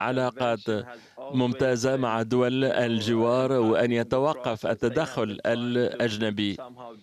علاقات ممتازة مع دول الجوار، وأن يتوقف التدخل الأجنبي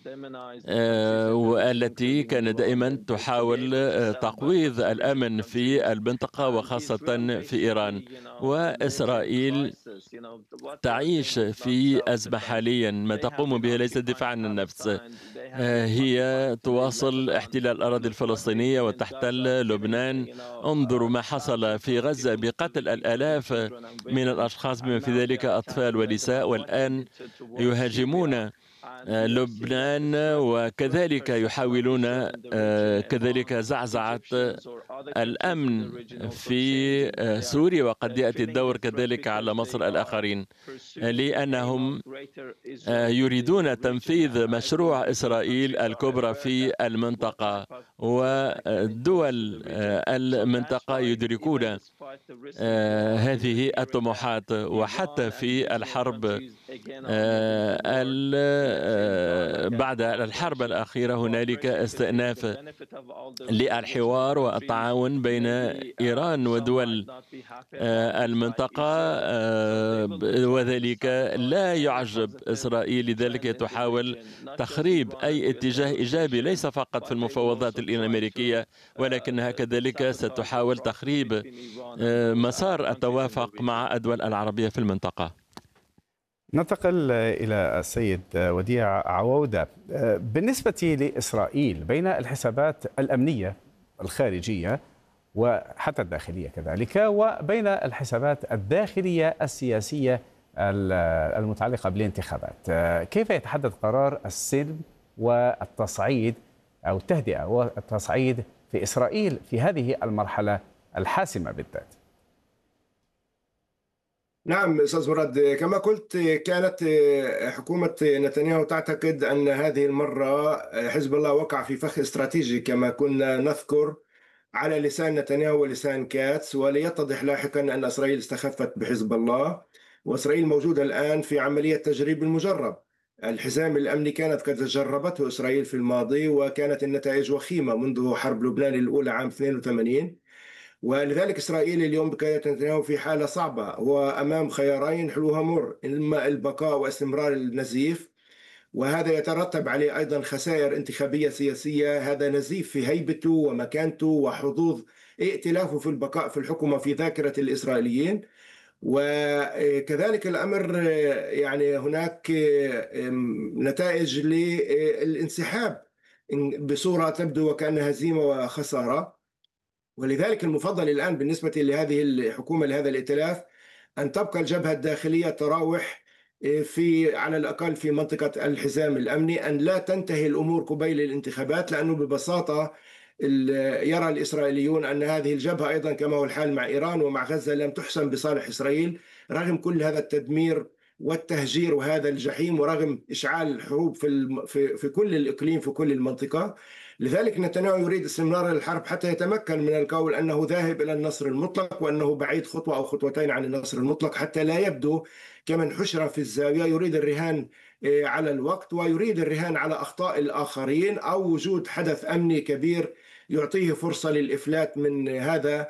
والتي كانت دائما تحاول تقويض الأمن في المنطقة وخاصة في إيران. وإسرائيل تعيش في أزمة حاليا، ما تقوم به ليس الدفاع عن النفس، هي تواصل احتلال الأراضي الفلسطينية وتحتل لبنان. انظروا ما حصل في غزة بقتل الآلاف من الأشخاص بما في ذلك أطفال ونساء، والآن يهاجمون لبنان، وكذلك يحاولون كذلك زعزعة الأمن في سوريا، وقد يأتي الدور كذلك على مصر الآخرين، لأنهم يريدون تنفيذ مشروع إسرائيل الكبرى في المنطقة، ودول المنطقة يدركون هذه الطموحات. وحتى في الحرب بعد الحرب الأخيرة هنالك استئناف للحوار والتعاون بين إيران ودول المنطقة، وذلك لا يعجب إسرائيل، لذلك تحاول تخريب أي اتجاه إيجابي ليس فقط في المفاوضات الأمريكية، ولكنها كذلك ستحاول تخريب مسار التوافق مع الدول العربية في المنطقة. ننتقل إلى السيد وديع عوودة. بالنسبة لإسرائيل بين الحسابات الأمنية الخارجية وحتى الداخلية كذلك، وبين الحسابات الداخلية السياسية المتعلقة بالانتخابات، كيف يتحدد قرار السلم والتصعيد أو التهدئة والتصعيد في إسرائيل في هذه المرحلة الحاسمة بالذات؟ نعم أستاذ مراد، كما قلت كانت حكومة نتنياهو تعتقد أن هذه المرة حزب الله وقع في فخ استراتيجي كما كنا نذكر على لسان نتنياهو ولسان كاتس، وليتضح لاحقا أن إسرائيل استخفت بحزب الله، وإسرائيل موجودة الآن في عملية تجريب المجرب. الحزام الأمني كانت قد جربته إسرائيل في الماضي، وكانت النتائج وخيمة منذ حرب لبنان الأولى عام 82. ولذلك إسرائيل اليوم بقيادة نتنياهو في حالة صعبة، هو أمام خيارين حلوها مر، إما البقاء واستمرار النزيف، وهذا يترتب عليه أيضا خسائر انتخابية سياسية، هذا نزيف في هيبته ومكانته وحظوظ ائتلافه في البقاء في الحكومة في ذاكرة الإسرائيليين. وكذلك الأمر يعني هناك نتائج للانسحاب بصورة تبدو وكأنها هزيمة وخسارة. ولذلك المفضل الآن بالنسبة لهذه الحكومة لهذا الائتلاف أن تبقى الجبهة الداخلية تراوح في على الأقل في منطقة الحزام الأمني، أن لا تنتهي الأمور قبيل الانتخابات، لأنه ببساطة يرى الإسرائيليون أن هذه الجبهة أيضا كما هو الحال مع إيران ومع غزة لم تحسم بصالح إسرائيل رغم كل هذا التدمير والتهجير وهذا الجحيم، ورغم إشعال الحروب في كل الإقليم في كل المنطقة. لذلك نتنياهو يريد استمرار الحرب حتى يتمكن من القول أنه ذاهب إلى النصر المطلق، وأنه بعيد خطوة أو خطوتين عن النصر المطلق، حتى لا يبدو كمن حشر في الزاوية. يريد الرهان على الوقت، ويريد الرهان على أخطاء الآخرين أو وجود حدث أمني كبير يعطيه فرصة للإفلات من هذا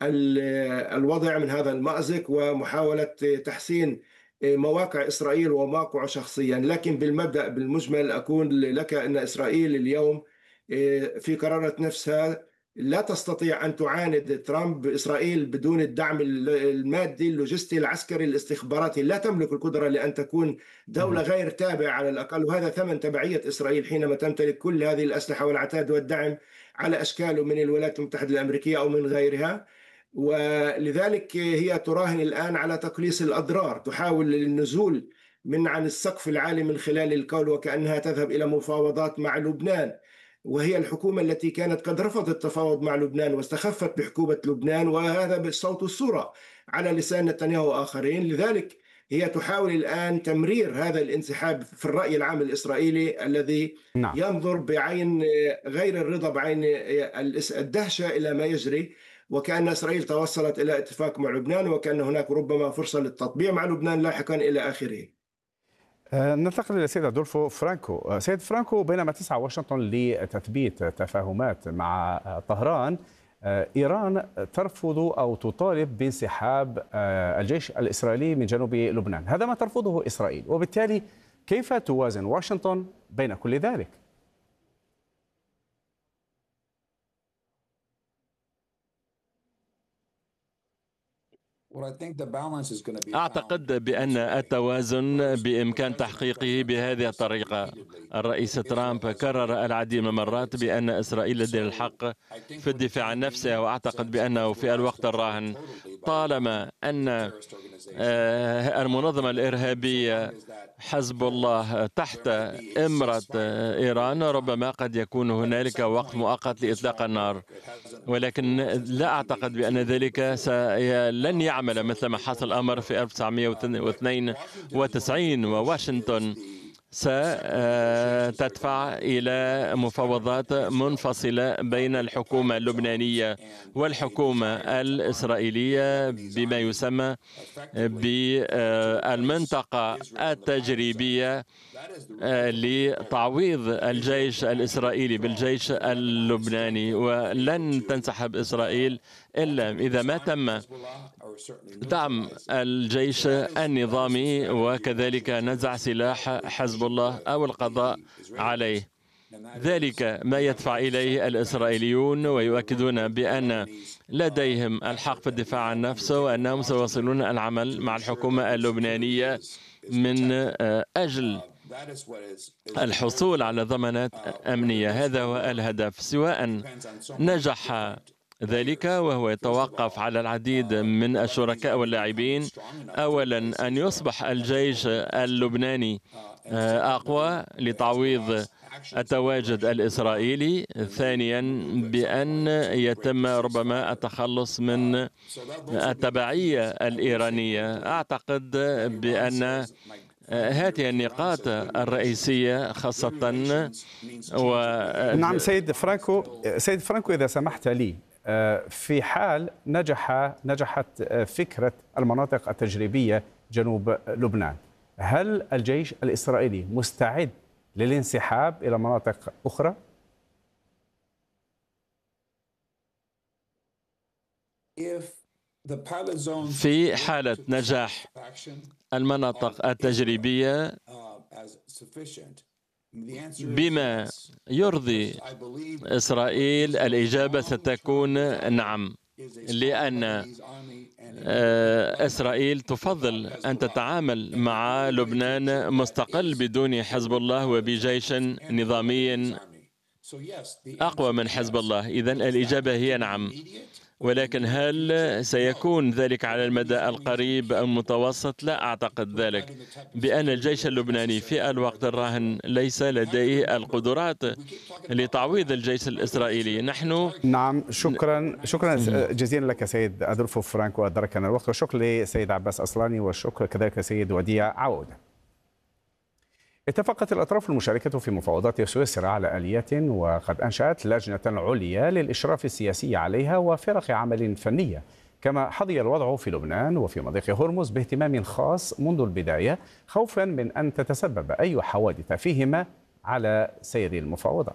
الوضع، من هذا المأزق، ومحاولة تحسين مواقع إسرائيل وموقعه شخصيا. لكن بالمبدأ بالمجمل أقول لك أن إسرائيل اليوم في قرارة نفسها لا تستطيع أن تعاند ترامب. إسرائيل بدون الدعم المادي اللوجستي العسكري الاستخباراتي لا تملك القدرة لأن تكون دولة غير تابعة على الأقل، وهذا ثمن تبعية إسرائيل حينما تمتلك كل هذه الأسلحة والعتاد والدعم على أشكاله من الولايات المتحدة الأمريكية أو من غيرها. ولذلك هي تراهن الآن على تقليص الأضرار، تحاول النزول عن السقف العالي من خلال القول وكأنها تذهب إلى مفاوضات مع لبنان، وهي الحكومة التي كانت قد رفضت التفاوض مع لبنان واستخفت بحكومة لبنان، وهذا بالصوت والصورة على لسان نتنياهو وآخرين. لذلك هي تحاول الآن تمرير هذا الانسحاب في الرأي العام الإسرائيلي الذي ينظر بعين غير الرضا، بعين الدهشة إلى ما يجري، وكأن إسرائيل توصلت إلى اتفاق مع لبنان، وكأن هناك ربما فرصة للتطبيع مع لبنان لاحقا إلى آخره. ننتقل إلى السيد أدولفو فرانكو. سيد فرانكو، بينما تسعى واشنطن لتثبيت تفاهمات مع طهران، إيران ترفض أو تطالب بانسحاب الجيش الإسرائيلي من جنوب لبنان. هذا ما ترفضه إسرائيل، وبالتالي كيف توازن واشنطن بين كل ذلك؟ أعتقد بأن التوازن بإمكان تحقيقه بهذه الطريقة. الرئيس ترامب كرر العديد من المرات بأن إسرائيل لديها الحق في الدفاع عن نفسها، وأعتقد بأنه في الوقت الراهن طالما أن المنظمة الإرهابية حزب الله تحت إمرة إيران ربما قد يكون هنالك وقت مؤقت لإطلاق النار، ولكن لا أعتقد بأن ذلك لن يعمل مثل ما حصل الأمر في 1992، وواشنطن ستدفع إلى مفاوضات منفصلة بين الحكومة اللبنانية والحكومة الإسرائيلية بما يسمى بالمنطقة التجريبية لتعويض الجيش الإسرائيلي بالجيش اللبناني. ولن تنسحب إسرائيل إلا إذا ما تم دعم الجيش النظامي وكذلك نزع سلاح حزب الله أو القضاء عليه. ذلك ما يدفع إليه الإسرائيليون، ويؤكدون بأن لديهم الحق في الدفاع عن نفسه، وأنهم سيواصلون العمل مع الحكومة اللبنانية من أجل الحصول على ضمانات أمنية. هذا هو الهدف، سواء نجح ذلك، وهو يتوقف على العديد من الشركاء واللاعبين. أولا أن يصبح الجيش اللبناني أقوى لتعويض التواجد الإسرائيلي. ثانيا بأن يتم ربما التخلص من التبعية الإيرانية. أعتقد بأن هذه النقاط الرئيسية خاصة نعم سيد فرانكو إذا سمحت لي، في حال نجحت فكرة المناطق التجريبية جنوب لبنان، هل الجيش الإسرائيلي مستعد للانسحاب إلى مناطق أخرى؟ في حالة نجاح المناطق التجريبية بما يرضي إسرائيل، الإجابة ستكون نعم، لأن إسرائيل تفضل أن تتعامل مع لبنان مستقل بدون حزب الله وبجيش نظامي أقوى من حزب الله. إذن الإجابة هي نعم، ولكن هل سيكون ذلك على المدى القريب أو المتوسط؟ لا أعتقد ذلك، بأن الجيش اللبناني في الوقت الراهن ليس لديه القدرات لتعويض الجيش الإسرائيلي. نعم، شكرا جزيلا لك سيد أدولفو فرانكو، أدركنا الوقت، والشكر لسيد عباس أصلاني، والشكر كذلك سيد وديع عودة. اتفقت الأطراف المشاركة في مفاوضات سويسرا على آليات، وقد أنشأت لجنة عليا للإشراف السياسي عليها وفرق عمل فنية. كما حظي الوضع في لبنان وفي مضيق هرمز باهتمام خاص منذ البداية، خوفا من أن تتسبب أي حوادث فيهما على سير المفاوضات.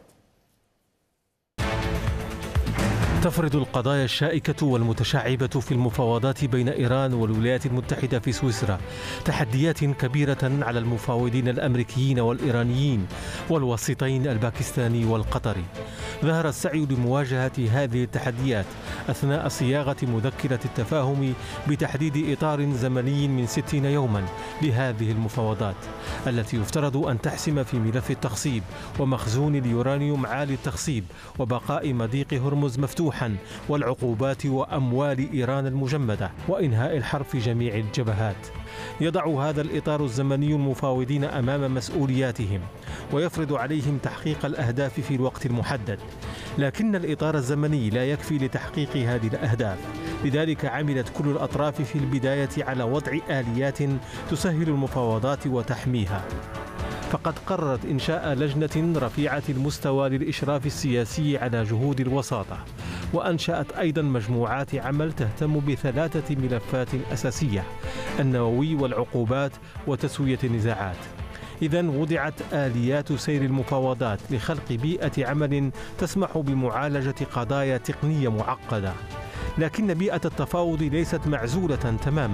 تفرض القضايا الشائكة والمتشعبة في المفاوضات بين إيران والولايات المتحدة في سويسرا تحديات كبيرة على المفاوضين الأمريكيين والإيرانيين والوسيطين الباكستاني والقطري. ظهر السعي لمواجهة هذه التحديات أثناء صياغة مذكرة التفاهم بتحديد إطار زمني من 60 يوما لهذه المفاوضات، التي يفترض أن تحسم في ملف التخصيب ومخزون اليورانيوم عالي التخصيب وبقاء مضيق هرمز مفتوحا والعقوبات وأموال إيران المجمدة وإنهاء الحرب في جميع الجبهات. يضع هذا الإطار الزمني المفاوضين أمام مسؤولياتهم ويفرض عليهم تحقيق الأهداف في الوقت المحدد، لكن الإطار الزمني لا يكفي لتحقيق هذه الأهداف. لذلك عملت كل الأطراف في البداية على وضع آليات تسهل المفاوضات وتحميها. فقد قررت إنشاء لجنة رفيعة المستوى للإشراف السياسي على جهود الوساطة، وأنشأت أيضا مجموعات عمل تهتم ب3 ملفات أساسية: النووي والعقوبات وتسوية النزاعات. إذن وضعت آليات سير المفاوضات لخلق بيئة عمل تسمح بمعالجة قضايا تقنية معقدة. لكن بيئة التفاوض ليست معزولة تماما.